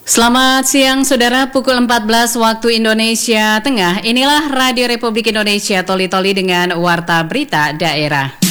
Selamat siang saudara, pukul 14 waktu Indonesia Tengah. Inilah Radio Republik Indonesia Toli-Toli dengan Warta Berita Daerah.